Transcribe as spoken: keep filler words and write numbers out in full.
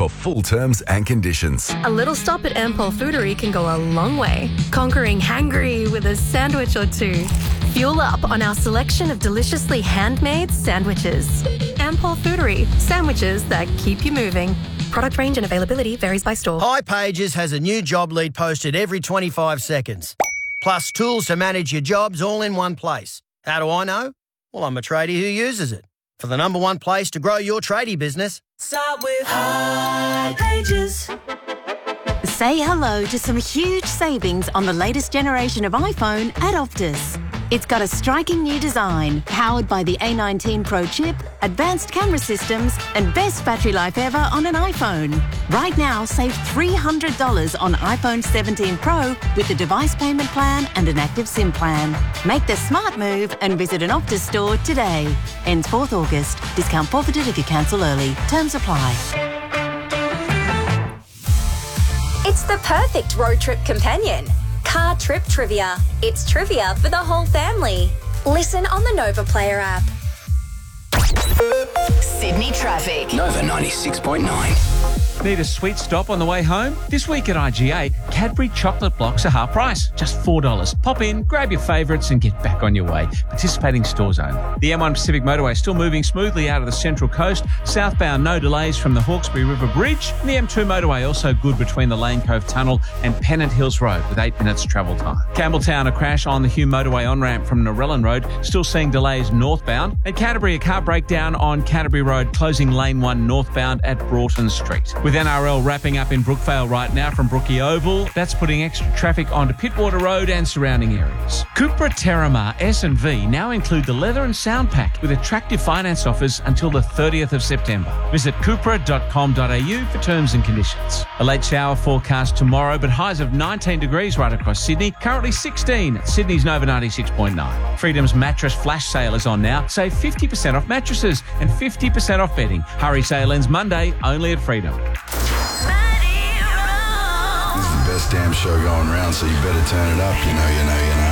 for full terms and conditions. A little stop at Ampol Foodery can go a long way, conquering hangry with a sandwich or two. Fuel up on our selection of deliciously handmade sandwiches. Ampol Foodery, sandwiches that keep you moving. Product range and availability varies by store. hipages has a new job lead posted every twenty-five seconds. Plus tools to manage your jobs all in one place. How do I know? Well, I'm a tradie who uses it. For the number one place to grow your tradie business, start with hipages. Say hello to some huge savings on the latest generation of iPhone at Optus. It's got a striking new design, powered by the A nineteen Pro chip, advanced camera systems, and best battery life ever on an iPhone. Right now, save three hundred dollars on iPhone seventeen Pro with a device payment plan and an active SIM plan. Make the smart move and visit an Optus store today. Ends fourth August. Discount forfeited if you cancel early. Terms apply. It's the perfect road trip companion. Car Trip Trivia. It's trivia for the whole family. Listen on the Nova Player app. Sydney traffic. Nova ninety-six point nine. Need a sweet stop on the way home? This week at I G A, Cadbury chocolate blocks are half price, just four dollars. Pop in, grab your favourites and get back on your way. Participating stores only. The M one Pacific Motorway still moving smoothly out of the Central Coast. Southbound, no delays from the Hawkesbury River Bridge. And the M two Motorway also good between the Lane Cove Tunnel and Pennant Hills Road with eight minutes travel time. Campbelltown, a crash on the Hume Motorway on-ramp from Narellan Road, still seeing delays northbound. And Canterbury, a car breakdown on Canterbury Road, closing lane one northbound at Broughton Street. With N R L wrapping up in Brookvale right now from Brookie Oval, that's putting extra traffic onto Pittwater Road and surrounding areas. Cupra Terramar S and V now include the leather and sound pack with attractive finance offers until the thirtieth of September. Visit cupra dot com dot a u for terms and conditions. A late shower forecast tomorrow, but highs of nineteen degrees right across Sydney, currently sixteen at Sydney's Nova ninety-six point nine. Freedom's mattress flash sale is on now. Save fifty percent off mattresses and fifty percent off bedding. Hurry sale ends Monday, only at Freedom. This is the best damn show going around, so you better turn it up, you know, you know, you know.